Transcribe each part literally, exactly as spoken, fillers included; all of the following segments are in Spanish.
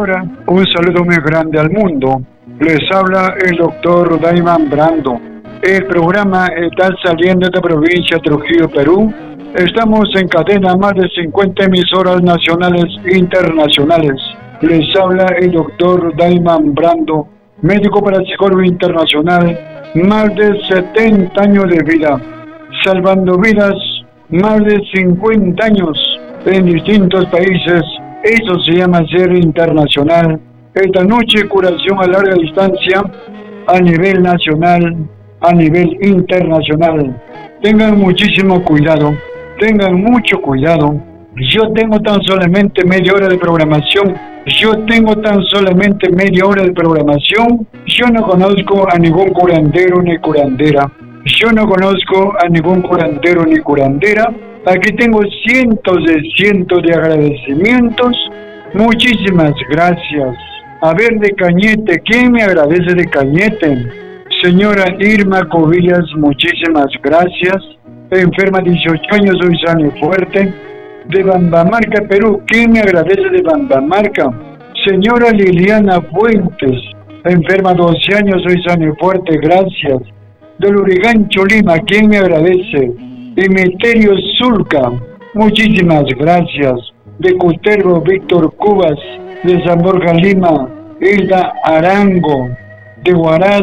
ahora, un saludo muy grande al mundo. Les habla el doctor Daiman Brando. El programa está saliendo de provincia de Trujillo, Perú. Estamos en cadena más de cincuenta emisoras nacionales e internacionales. Les habla el doctor Daiman Brando, médico parapsicólogo internacional, más de setenta años de vida, salvando vidas, más de cincuenta años en distintos países. Eso se llama ser internacional. Esta noche, curación a larga distancia, a nivel nacional, a nivel internacional. Tengan muchísimo cuidado, tengan mucho cuidado. Yo tengo tan solamente media hora de programación. Yo tengo tan solamente media hora de programación. Yo no conozco a ningún curandero ni curandera. Yo no conozco a ningún curandero ni curandera. Aquí tengo cientos de cientos de agradecimientos. Muchísimas gracias. A ver, de Cañete, ¿quién me agradece de Cañete? Señora Irma Cobillas, muchísimas gracias. Enferma dieciocho años, soy sano y fuerte. De Bambamarca, Perú, ¿quién me agradece de Bambamarca? Señora Liliana Fuentes, enferma doce años, soy sano y fuerte, gracias. De Lurigancho, Lima, ¿quién me agradece? Emeterio Zulca, muchísimas gracias. De Cutervo, Víctor Cubas. De San Borja, Lima, Hilda Arango. De Huaraz,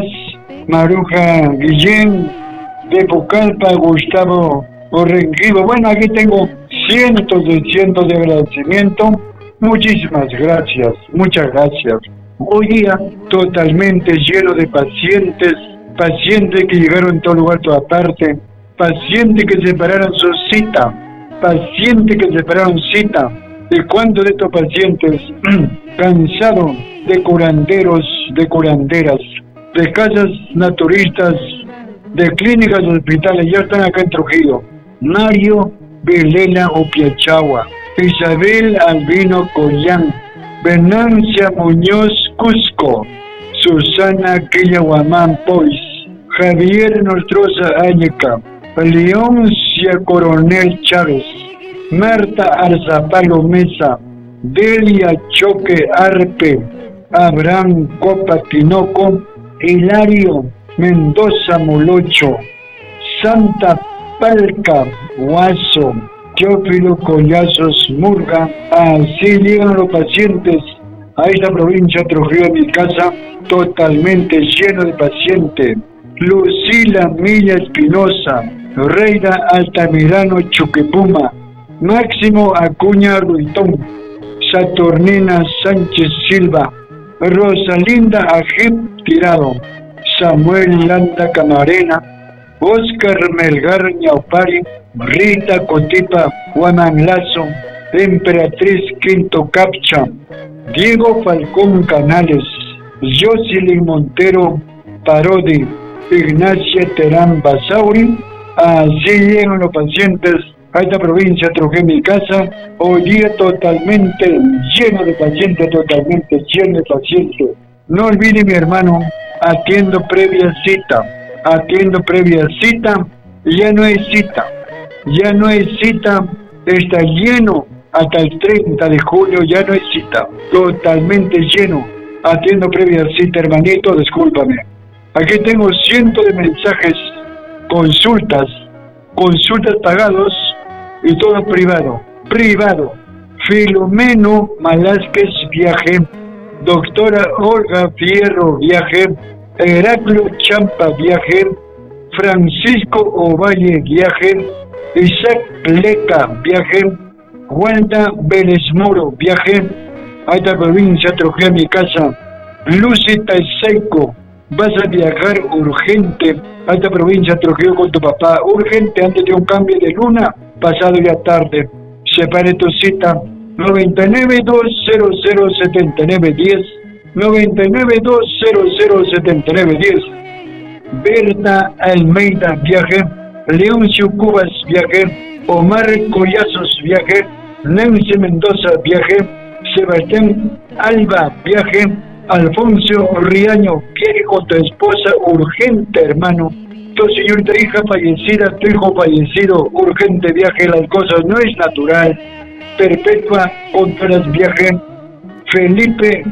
Maruja Guillén. De Pucallpa, Gustavo Orrengivo. Bueno, aquí tengo cientos de cientos de agradecimiento. Muchísimas gracias, muchas gracias. Hoy día totalmente lleno de pacientes, pacientes que llegaron en todo lugar, toda parte, pacientes que separaron su cita, pacientes que separaron cita. ¿Y cuántos de estos pacientes cansados de curanderos, de curanderas, de casas naturistas, de clínicas, de hospitales, ya están acá en Trujillo? Mario Vilela Opiachagua, Isabel Albino Collán, Venancia Muñoz Cusco, Susana Quillaguamán Pois, Javier Nostroza Áñeca, Leoncia Coronel Chávez, Marta Arzapalo Mesa, Delia Choque Arpe, Abraham Copa Tinoco, Hilario Mendoza Molocho, Santa Palca Guaso, Teófilo Collazos Murga. Así llegan los pacientes a esta provincia Trujillo, de mi casa, totalmente lleno de pacientes. Lucila Milla Espinosa, Reina Altamirano Chuquipuma, Máximo Acuña Ruitón, Saturnina Sánchez Silva, Rosalinda Ajib Tirado, Samuel Landa Camarena, Oscar Melgar Ñaupari, Rita Cotipa Guamanlazo, Emperatriz Quinto Capcha, Diego Falcón Canales, Jocelyn Montero Parodi, Ignacia Terán Basauri. Así llegan los pacientes a esta provincia, Trujillo, mi casa. Hoy día totalmente lleno de pacientes, totalmente lleno de pacientes. No olvide, mi hermano, atiendo previa cita. Atiendo previa cita, ya no hay cita, ya no hay cita, está lleno hasta el treinta de julio, ya no hay cita, totalmente lleno. Atiendo previa cita, hermanito, discúlpame. Aquí tengo cientos de mensajes, consultas, consultas pagados y todo privado, privado. Filomeno Malásquez Viaje, doctora Olga Fierro Viaje, Heraclio Champa Viaje, Francisco Ovalle Viaje, Isaac Pleca Viaje, Wanda Vélez Moro Viaje, a esta provincia Trujillo, mi casa. Lucy Taiseico, vas a viajar urgente a esta provincia Trujillo con tu papá, urgente, antes de un cambio de luna, pasado ya tarde. Separe tu cita, noventa y nueve, dos cero cero, setenta y nueve diez, noventa y nueve, dos cero cero, setenta y nueve diez. Berta Almeida Viaje, Leoncio Cubas Viaje, Omar Collazos Viaje, Nancy Mendoza Viaje, Sebastián Alba Viaje, Alfonso Riaño, quiere con tu esposa urgente, hermano. Tu señorita hija fallecida, tu hijo fallecido, urgente viaje, las cosas no es natural. Perpetua Contreras Viaje, Felipe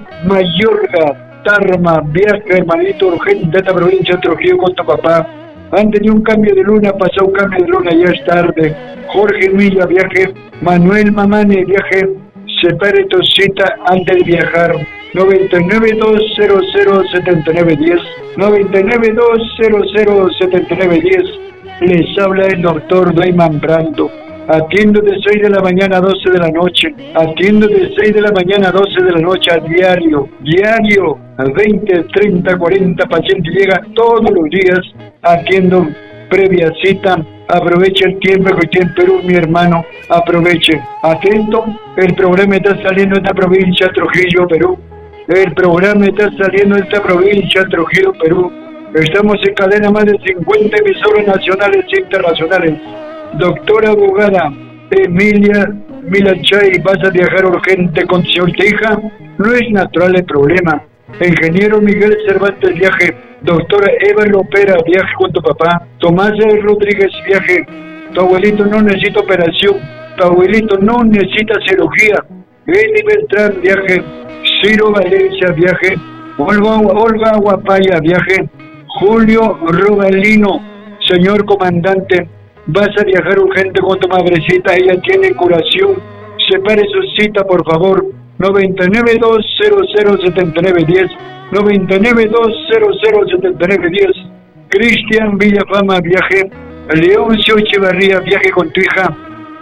Mayorga, Tarma, viaje hermanito urgente de esta provincia de Trujillo con tu papá. Han tenido un cambio de luna, pasó un cambio de luna, ya es tarde. Jorge Milla, viaje. Manuel Mamani, viaje. Separe tu cita antes de viajar. noventa y nueve, dos cero cero, setenta y nueve diez. noventa y nueve, dos cero cero, setenta y nueve diez. Les habla el doctor Dayman Brando. Atiendo de seis de la mañana a doce de la noche. Atiendo de seis de la mañana a doce de la noche a diario. Diario. A veinte, treinta, cuarenta pacientes llegan todos los días. Atiendo previa cita. Aproveche el tiempo que tiene en Perú, mi hermano. Aproveche. Atento. El programa está saliendo de esta provincia, Trujillo, Perú. El programa está saliendo de esta provincia, Trujillo, Perú. Estamos en cadena más de cincuenta emisoras nacionales e internacionales. Doctora abogada Emilia Milachay, vas a viajar urgente con tu señor hija. No es natural el problema. Ingeniero Miguel Cervantes, viaje. Doctora Eva Lopera, viaje con tu papá. Tomás Rodríguez, viaje. Tu abuelito no necesita operación. Tu abuelito no necesita cirugía. Eli Beltrán, viaje. Ciro Valencia, viaje. Olga, Olga Guapaya, viaje. Julio Robalino, señor comandante, vas a viajar urgente con tu madrecita, ella tiene curación. Separe su cita, por favor. noventa y nueve, dos cero cero, setenta y nueve diez. noventa y nueve, dos cero cero, setenta y nueve diez. Cristian Villafama, viaje. Leoncio Echevarría, viaje con tu hija.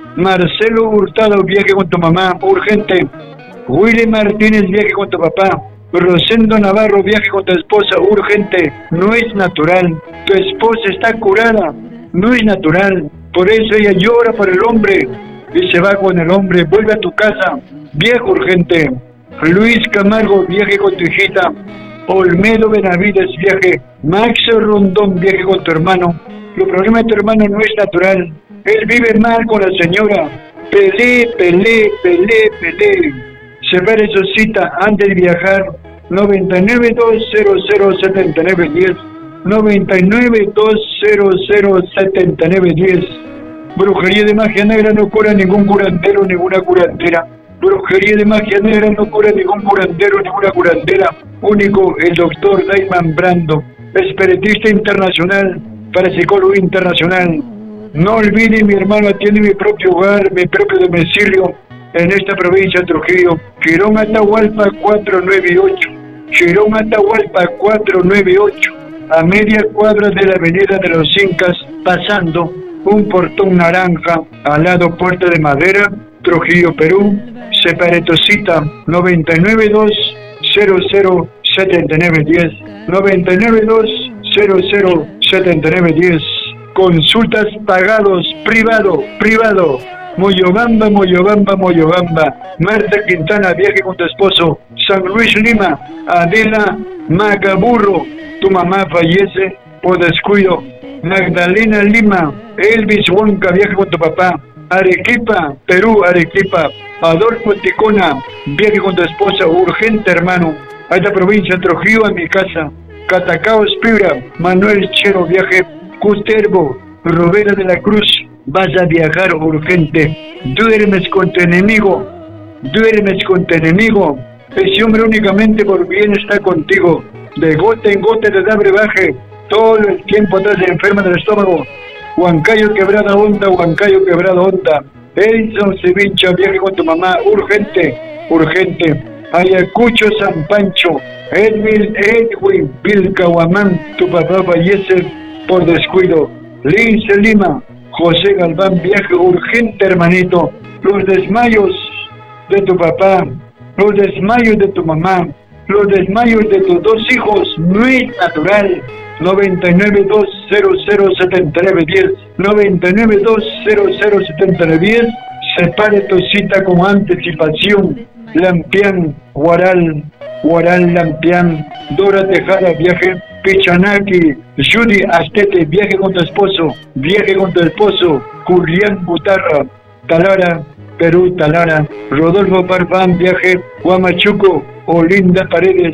Marcelo Hurtado, viaje con tu mamá, urgente. Willy Martínez, viaje con tu papá. Rosendo Navarro, viaje con tu esposa, urgente. No es natural. Tu esposa está curada. No es natural. Por eso ella llora por el hombre y se va con el hombre. Vuelve a tu casa. Viaje urgente. Luis Camargo, viaje con tu hijita. Olmedo Benavides, viaje. Max Rondón, viaje con tu hermano. Los problemas de tu hermano no es natural. Él vive mal con la señora. Pelé, pelé, pelé, pelé. Separe su cita antes de viajar. noventa y nueve, dos cero cero, setenta y nueve diez. noventa y nueve, dos cero cero, setenta y nueve diez. Brujería de magia negra no cura ningún curandero, ninguna curandera. Brujería de magia negra no cura ningún curandero, ninguna curandera. Único el doctor Dayman Brando, espiritista internacional, parapsicólogo internacional. No olvide, mi hermano, atiende mi propio hogar, mi propio domicilio en esta provincia de Trujillo. Girón Atahualpa cuatrocientos noventa y ocho. Girón Atahualpa cuatrocientos noventa y ocho. A media cuadra de la avenida de los Incas, pasando un portón naranja al lado Puerta de Madera, Trujillo, Perú. Separe tu cita noventa y nueve, dos cero cero, setenta y nueve diez. noventa y nueve, dos cero cero, setenta y nueve diez. Consultas pagados, privado, privado. Moyobamba, Moyobamba, Moyobamba. Marta Quintana, viaje con tu esposo. San Luis Lima, Adela Magaburro, tu mamá fallece por descuido. Magdalena Lima, Elvis Huanca, viaje con tu papá. Arequipa, Perú, Arequipa. Adolfo Ticona, viaje con tu esposa, urgente, hermano. A esta provincia, Trujillo, a mi casa. Catacao, Espira, Manuel Chero, viaje. Cuterbo, Robera de la Cruz, vas a viajar urgente. Duermes con tu enemigo, duermes con tu enemigo. Ese hombre únicamente por bien está contigo. De gota en gota te da brebaje. Todo el tiempo estás enferma del estómago. Huancayo quebrada onda, Huancayo quebrada onda. Edison Cevincha, viaje con tu mamá, urgente, urgente. Ayacucho, San Pancho, Edwin, Edwin, Vilcahuamán, tu papá fallece por descuido. Lince Lima, José Galván, viaje urgente, hermanito. Los desmayos de tu papá, los desmayos de tu mamá, los desmayos de tus dos hijos, no es natural. noventa y nueve, dos cero cero, setenta y nueve diez. noventa y nueve, dos cero cero, setenta y nueve diez. Separe tu cita con anticipación. Lampián, Guaral, Guaral, Lampián. Dora Tejada, viaje. Pichanaki, Judy Astete, viaje con tu esposo, viaje con tu esposo. Julián Butarra, Talara, Perú, Talara. Rodolfo Parfán, viaje. Huamachuco, Olinda Paredes,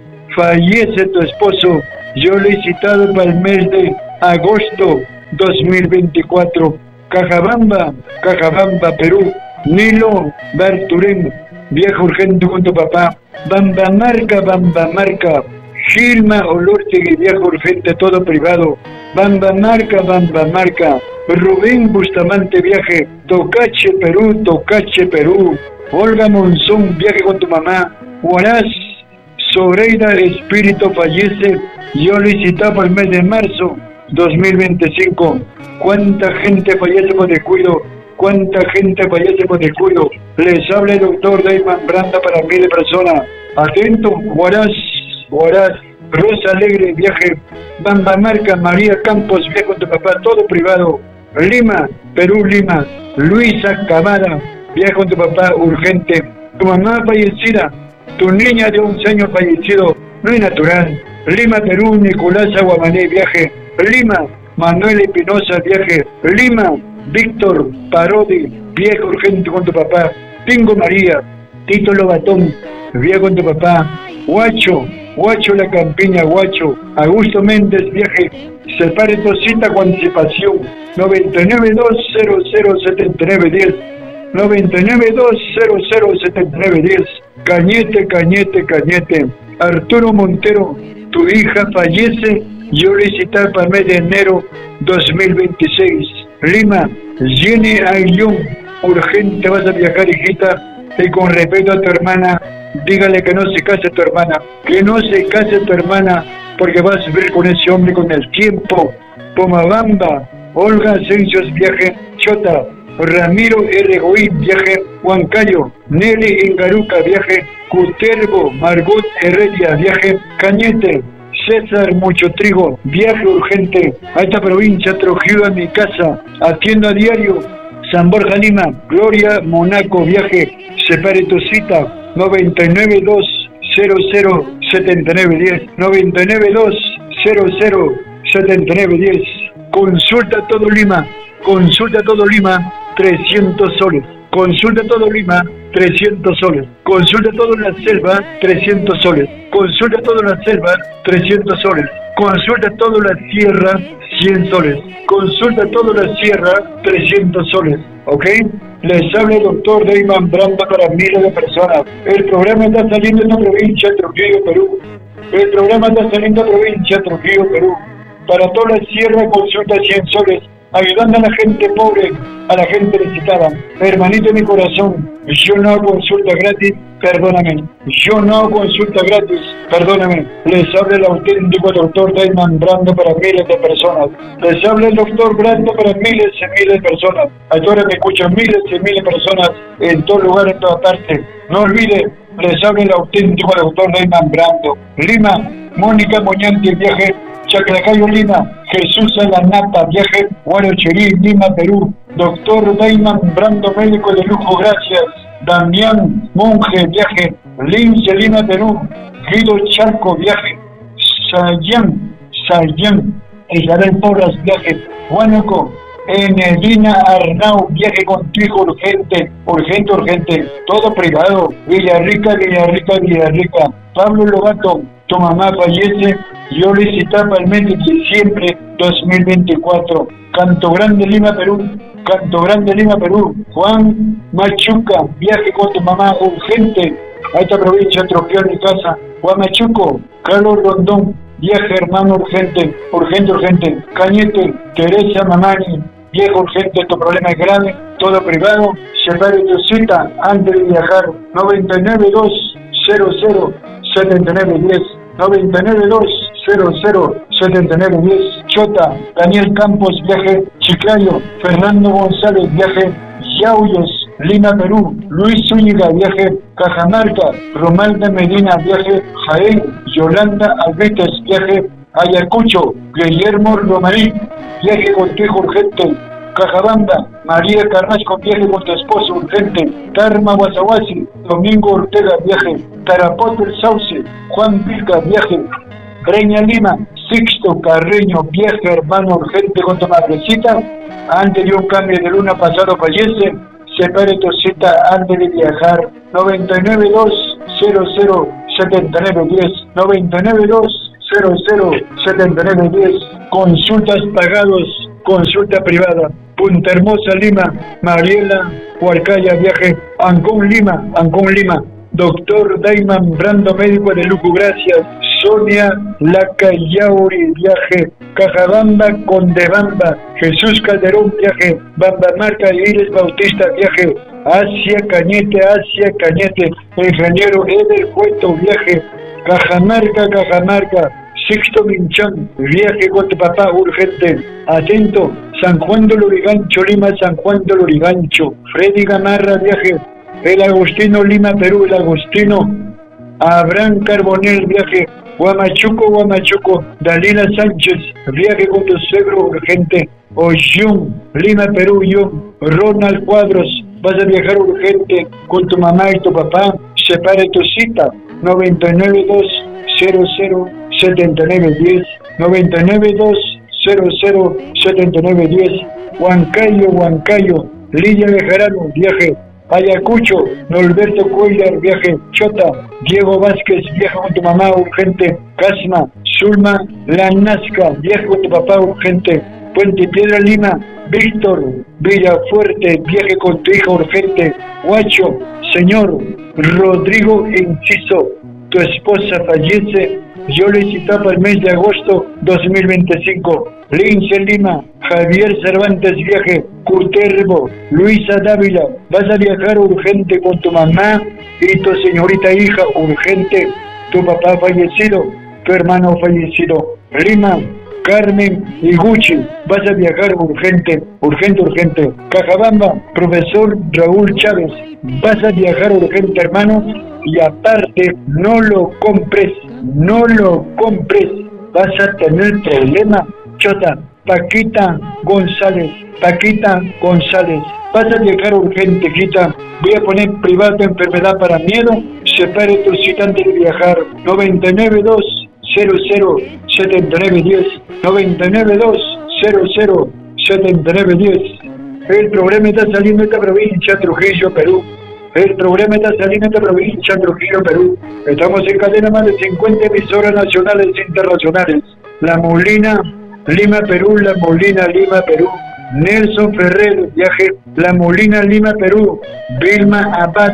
fallece tu esposo. Yo le he citado para el mes de agosto dos mil veinticuatro. Cajabamba, Cajabamba, Perú. Nilo Berturén, viaje urgente con tu papá. Bambamarca, Bambamarca, Gilma Olortegui, viaje urgente todo privado. Bambamarca, Bambamarca, Rubén Bustamante, viaje. Tocache, Perú, Tocache, Perú. Olga Monzón, viaje con tu mamá. Huaraz, Soreida Espíritu fallece. Yo licitaba el mes de marzo dos mil veinticinco. ¿Cuánta gente fallece por descuido? ¿Cuánta gente fallece por descuido? Les habla el doctor Dayman Branda para mil de personas. Atento, Huaraz, Huaraz, Rosa Alegre, viaje. Bambamarca, María Campos, viaje con tu papá, todo privado. Lima, Perú, Lima. Luisa Camara, viaje con tu papá, urgente. Tu mamá fallecida, tu niña de once años fallecido, no es natural. Lima, Perú, Nicolás Aguamané, viaje. Lima, Manuel Espinosa, viaje. Lima, Víctor Parodi, viaje urgente con tu papá. Tingo María, Tito Lobatón, viaje con tu papá. Huacho, Huacho La Campiña, Huacho. Augusto Méndez, viaje. Separe tu cita con anticipación. noventa y nueve dos cero cero setenta y nueve diez. noventa y nueve dos cero cero setenta y nueve diez. Cañete, Cañete, Cañete. Arturo Montero, tu hija fallece. Yo licitar para el mes de enero dos mil veintiséis. Lima, Jenny Ayllón, urgente vas a viajar, hijita. Y con respeto a tu hermana, dígale que no se case tu hermana. Que no se case tu hermana, porque vas a vivir con ese hombre con el tiempo. Pomabamba, Olga Ascensios, viaje. Chota, Ramiro Erregoí, viaje. Huancayo, Nelly Ingaruca, viaje. Cuterbo, Margot Heredia, viaje. Cañete, César Mucho Trigo, viaje urgente a esta provincia. Trujillo, a mi casa, atiendo a diario. San Borja, Lima. Gloria Monaco, viaje. Separe tu cita. noventa y nueve dos cero cero setenta y nueve diez. noventa y nueve dos cero cero setenta y nueve diez. Consulta todo Lima. Consulta todo Lima. trescientos soles. Consulta todo Lima. trescientos soles. Consulta todo la selva. trescientos soles. Consulta todo la selva. trescientos soles. Consulta todo la sierra. cien soles. Consulta toda la sierra. trescientos soles. ¿Ok? Les habla el doctor Dayman Branda para miles de personas. El programa está saliendo en la provincia de Trujillo, Perú. El programa está saliendo en la provincia de Trujillo, Perú. Para toda la sierra, consulta cien soles. Ayudando a la gente pobre, a la gente necesitada. Hermanito de mi corazón, yo no hago consulta gratis, perdóname. Yo no hago consulta gratis, perdóname. Les habla el auténtico doctor Dayman Brando para miles de personas. Les habla el doctor Brando para miles y miles de personas. Ahora me escuchan miles y miles de personas en todo lugar, en toda parte. No olvide, les habla el auténtico doctor Dayman Brando. Lima, Mónica Moñante, viaje. Chaclacayo, Lima. Jesús Alanata, viaje. Guarocherí, Lima, Perú. Doctor Dayman Brando, médico de lujo, gracias. Damián Monje, viaje. Lince, Lima, Perú. Guido Charco, viaje. Sayán, Sayán. Isabel Porras, viaje. Huánuco. Enelina Arnau, viaje con tu hijo urgente, urgente, urgente. Todo privado. Villarrica, Villarrica, Villarrica. Pablo Lobato, tu mamá fallece. Yo licitaba el mes de diciembre dos mil veinticuatro. Canto Grande, Lima, Perú. Canto Grande, Lima, Perú. Juan Machuca, viaje con tu mamá urgente a esta provincia, Trujillo, mi casa. Juan Machuco, Carlos Rondón, viaje hermano urgente, urgente, urgente. Cañete, Teresa Mamani, viaje urgente, tu problema es grave, todo privado. Separe tu cita antes de viajar. noventa y nueve dos cero cero setenta y nueve diez. noventa y nueve dos cero cero setenta y nueve diez. Chota, Daniel Campos, viaje. Chiclayo, Fernando González, viaje. Yauyos, Lima, Perú. Luis Zúñiga, viaje. Cajamarca, Romalda Medina, viaje. Jaén, Yolanda Albetes, viaje. Ayacucho, Guillermo Romarí, viaje con tu hijo urgente. Cajabamba, María Carrasco, viaje con tu esposo urgente. Karma Guasaguasi, Domingo Ortega, viaje. Tarapoto El Sauce, Juan Vilca, viaje. Breña Lima, Sixto Carreño, viaje hermano urgente con tu madrecita. Antes de un cambio de luna pasado fallece. Separe tu cita antes de viajar. noventa y nueve dos cero cero setenta y nueve diez. noventa y nueve dos cero cero setenta y nueve diez. Consultas pagados, consulta privada. Punta Hermosa, Lima, Mariela Huarcaya, viaje. Ancón, Lima, Ancón, Lima. Doctor Daiman Brando, médico de Lucu, gracias. Sonia Lacayauri, viaje. Cajabamba, Condebamba. Jesús Calderón, viaje. Bambamarca, Iris Bautista, viaje. Asia Cañete, Asia Cañete. Ingeniero Eder Cueto, viaje. Cajamarca, Cajamarca. Sixto Minchón, viaje con tu papá urgente. Atento, San Juan de Lurigancho, Lima, San Juan de Lurigancho. Freddy Gamarra, viaje. El Agustino, Lima, Perú, el Agustino. Abraham Carbonel, viaje. Guamachuco, Guamachuco. Dalila Sánchez, viaje con tu suegro urgente. Oyun, Lima, Perú, Yun. Ronald Cuadros, vas a viajar urgente con tu mamá y tu papá. Separe tu cita. noventa y nueve dos cero cero setenta y nueve diez, noventa y nueve dos cero cero setenta y nueve diez. Huancayo, Huancayo. Lidia Bejarano, viaje. Ayacucho, Norberto Cuellar, viaje. Chota, Diego Vázquez, viaje con tu mamá urgente. Casma, Zulma, La Nazca, viaje con tu papá urgente. Puente Piedra, Lima, Víctor Villafuerte, viaje con tu hija urgente. Huacho, señor Rodrigo Enciso, tu esposa fallece. Yo le citaba para el mes de agosto dos mil veinticinco. Lince, Lima, Javier Cervantes, viaje. Cuterbo, Luisa Dávila, vas a viajar urgente con tu mamá y tu señorita hija urgente. Tu papá fallecido, tu hermano fallecido. Lima, Carmen y Gucci, vas a viajar urgente, urgente, urgente. Cajabamba, profesor Raúl Chávez, vas a viajar urgente, hermano, y aparte, no lo compres, no lo compres, vas a tener problema. Chota, Paquita González, Paquita González, vas a viajar urgente, Quita. Voy a poner privado enfermedad para miedo, separe tu cita antes de viajar. noventa y nueve dos cero cero setenta y nueve diez, noventa y nueve dos cero cero setenta y nueve diez. El programa está saliendo de esta provincia, Trujillo, Perú. El programa está saliendo de esta provincia, Trujillo, Perú. Estamos en cadena más de cincuenta emisoras nacionales e internacionales. La Molina, Lima, Perú, La Molina, Lima, Perú. Nelson Ferrer, viaje. La Molina, Lima, Perú. Vilma Abad,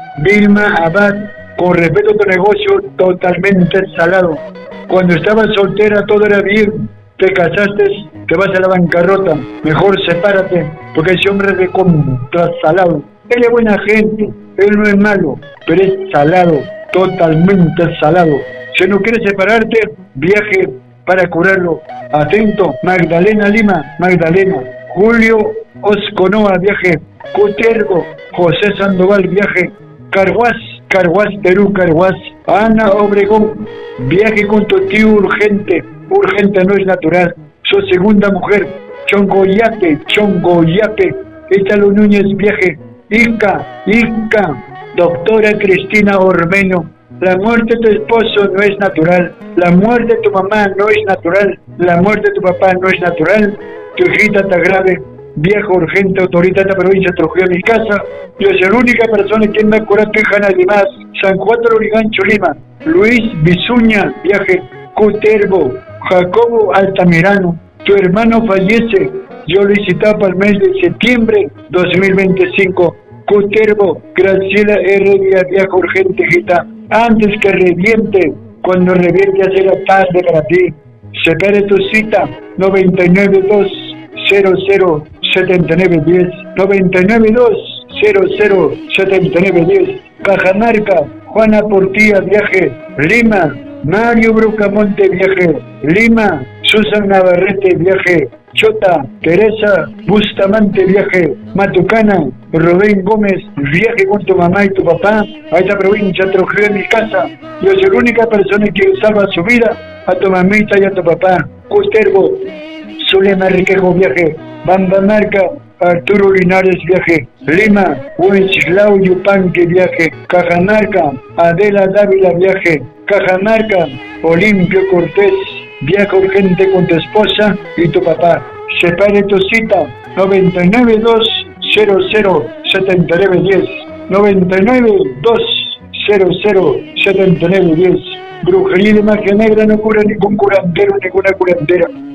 Vilma Abad. Con respeto a tu negocio, totalmente salado. Cuando estabas soltera todo era bien. Te casaste, te vas a la bancarrota. Mejor sepárate, porque ese hombre es de contra salado. Él es buena gente, él no es malo, pero es salado, totalmente salado. Si no quieres separarte, viaje para curarlo. Atento, Magdalena Lima, Magdalena. Julio Osconoa, viaje. Cutergo, José Sandoval, viaje. Carhuaz, Carhuaz, Perú, Carhuaz. Ana Obregón, viaje con tu tío urgente. Urgente no es natural. Su segunda mujer. Chongoyape, Chongoyape. Échalo Núñez, viaje. Ica, Ica. Doctora Cristina Ormeño. La muerte de tu esposo no es natural. La muerte de tu mamá no es natural. La muerte de tu papá no es natural. Tu hijita está grave. Viejo urgente, autoridad de la provincia de Trujillo, mi casa. Yo soy la única persona que me ha curado tu hija, nadie más. San Juan de Lurigancho, Lima. Luis Bisuña, viaje. Cuterbo, Jacobo Altamirano. Tu hermano fallece. Yo lo citaba para el mes de septiembre dos mil veinticinco. Cuterbo, Graciela R. viaje urgente, hijita. Antes que reviente, cuando reviente ya será tarde para ti. Separe tu cita, noventa y nueve dos cero cero setenta y nueve diez, noventa y nueve dos cero cero setenta y nueve diez. Cajamarca, Juana Portilla, viaje. Lima, Mario Brucamonte, viaje. Lima, Susan Navarrete, viaje. Chota, Teresa Bustamante, viaje. Matucana, Rubén Gómez, viaje con tu mamá y tu papá a esta provincia, Trujillo, en mi casa. Yo soy la única persona que salva su vida, a tu mamita y a tu papá. Custerbo, Zulema Riquejo, viaje. Bambamarca, Arturo Linares, viaje. Lima, Wenceslao Yupanque, viaje. Cajamarca, Adela Dávila, viaje. Cajamarca, Olimpio Cortés, viaja urgente con tu esposa y tu papá. Separe tu cita, noventa y nueve dos cero cero setenta y nueve diez, noventa y nueve dos cero cero setenta y nueve diez. Brujería de magia negra no cura ningún curandero, ninguna curandera.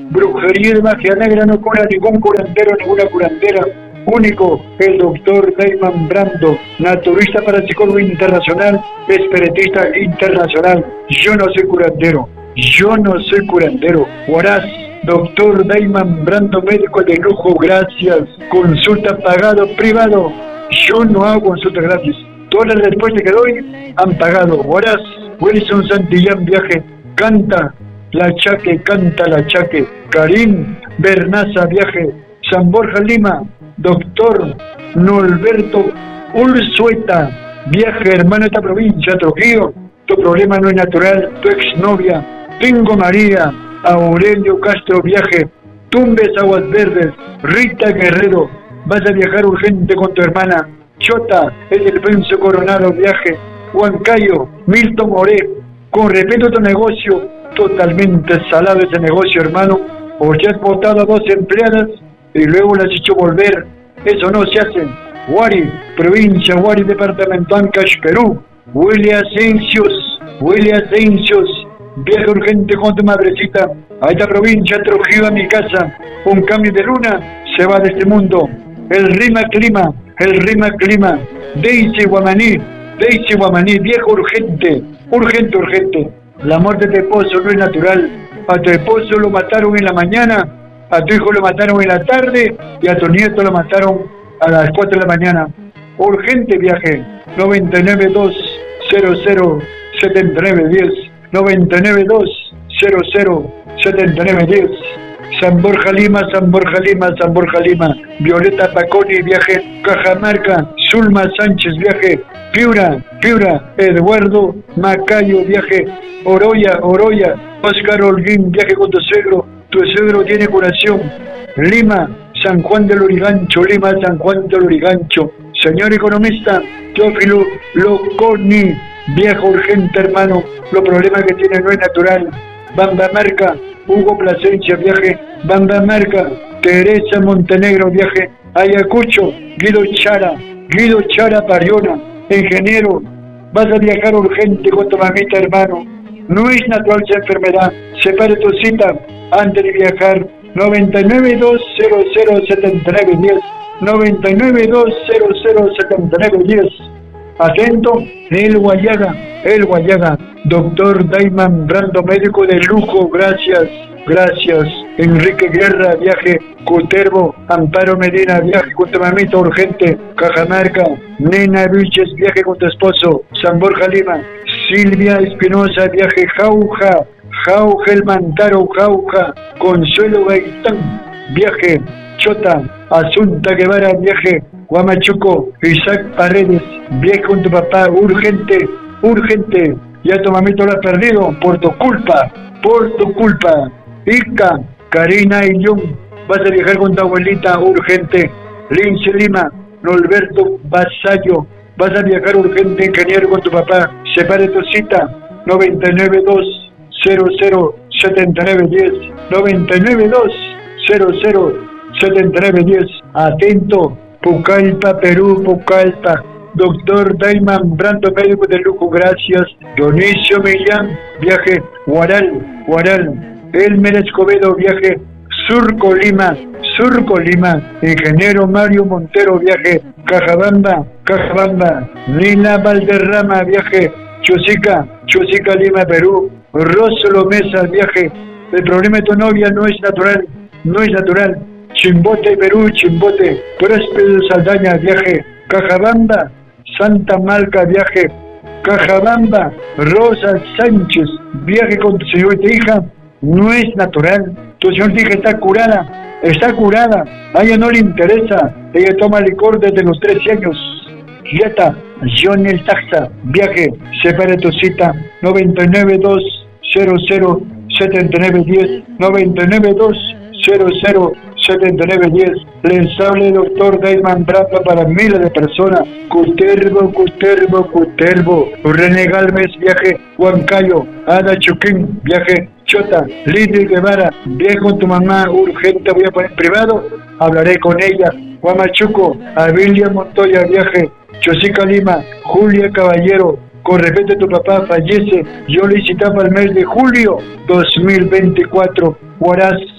brujería de magia negra no cura ningún curandero, ninguna curandera. Único, el doctor Dayman Brando, naturista parapsicólogo internacional, espiritista internacional. Yo no soy curandero, yo no soy curandero. Huaraz, doctor Dayman Brando, médico de lujo, gracias. Consulta pagado, privado. Yo no hago consulta gratis. Todas las respuestas que doy han pagado. Huaraz, Wilson Santillán, viaje, canta la Chaque, canta la Chaque. Karim Bernaza, viaje, San Borja, Lima. Doctor Norberto Ursueta, viaje, hermano de esta provincia, Trujillo. Tu problema no es natural, tu exnovia. Tengo María, Aurelio Castro, viaje. Tumbes, Aguas Verdes. Rita Guerrero, vas a viajar urgente con tu hermana. Chota, el Delfenso Coronado, viaje. Huancayo, Milton Moré, con respeto a tu negocio, totalmente salado ese negocio, hermano. O ya has votado a dos empleadas y luego las has hecho volver. Eso no se hace. Huari, provincia Huari, departamento Ancash, Perú. William Ascensios, William Ascensios, viaje urgente con tu madrecita a esta provincia, Trujillo, a mi casa. Un cambio de luna, se va de este mundo. El rima clima, el rima clima. Daisy Guamaní, Daisy Guamaní, viejo urgente, urgente, urgente. La muerte de tu esposo no es natural. A tu esposo lo mataron en la mañana, a tu hijo lo mataron en la tarde y a tu nieto lo mataron a las cuatro de la mañana. Urgente viaje, noventa y nueve dos cero cero setenta y nueve diez, noventa y nueve dos cero cero setenta y nueve diez. San Borja, Lima, San Borja, Lima, San Borja, Lima. Violeta Paconi, viaje. Cajamarca, Zulma Sánchez, viaje. Piura, Piura, Eduardo Macayo, viaje. Oroya, Oroya, Oscar Holguín, viaje con tu suegro. Tu suegro tiene curación. Lima, San Juan del Lurigancho, Lima, San Juan del Lurigancho. Señor economista, Teófilo Loconi, viejo urgente, hermano. Los problemas que tiene no es natural. Bambamarca, Hugo Plasencia, viaje. Bambamarca, Teresa Montenegro, viaje. Ayacucho, Guido Chara, Guido Chara Pariona, ingeniero. Vas a viajar urgente con tu mamita, hermano. No es natural esa enfermedad. Separe tu cita antes de viajar. noventa y nueve dos cero cero setenta y nueve diez, noventa y nueve dos cero cero setenta y nueve diez. Atento, el Guayaga, el Guayaga. Doctor Dayman Brando, médico de lujo, gracias, gracias. Enrique Guerra, viaje. Cutervo, Amparo Medina, viaje con tu mamita urgente. Cajamarca, Nena Vilches, viaje con tu esposo. San Borja, Lima. Silvia Espinosa, viaje. Jauja, Jauja el Mantaro, Jauja. Consuelo Gaitán, viaje. Chota, Asunta Guevara, viaje. Guamachuco, Isaac Paredes, viaje con tu papá, urgente, urgente. Ya tu mamito lo has perdido por tu culpa, por tu culpa. Ica, Karina y Young, vas a viajar con tu abuelita, urgente. Lince Lima, Norberto Vasallo, vas a viajar urgente, ingeniero, con tu papá. Separe tu cita, noventa y nueve dos cero cero setenta y nueve diez, noventa y nueve dos cero cero setenta y nueve diez. Atento, Pucallpa, Perú, Pucallpa. Doctor Dayman Brando, médico de lujo, gracias. Dionisio Millán, viaje. Huaral, Huaral. Elmer Escobedo, viaje. Surco, Lima, Surco, Lima. Ingeniero Mario Montero, viaje. Cajabamba, Cajabamba. Nina Valderrama, viaje. Chosica, Chosica, Lima, Perú. Rosolo Mesa, viaje. El problema de tu novia no es natural, no es natural. Chimbote, Perú, Chimbote. Próspero Saldaña, viaje. Cajabamba, Santa Malca, viaje. Cajabamba, Rosa Sánchez, viaje con tu señorita hija. No es natural. Tu señorita hija está curada, está curada. A ella no le interesa. Ella toma licor desde los trece años. Quieta, John el Taxa, viaje. Separe tu cita, noventa y nueve dos cero cero setenta y nueve diez, noventa y nueve dos cero cero setenta y nueve diez. Les habla el doctor Dayman Brando para miles de personas. Cutervo, Cutervo, Cutervo. René Galvez, viaje. Huancayo, Ada Chuquín, viaje. Chota, Lidia Guevara, viaje con tu mamá, urgente, voy a poner privado, hablaré con ella. Guamachuco, Abilia Montoya, viaje. Chosica, Lima, Julia Caballero, con respeto a tu papá, fallece. Yo le citaba el mes de julio dos mil veinticuatro. Huaraz,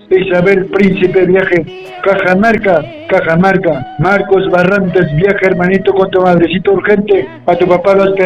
Isabel Príncipe viaje. Cajamarca, Cajamarca. Marcos Barrantes viaje, hermanito, con tu madrecito urgente. A tu papá lo espera.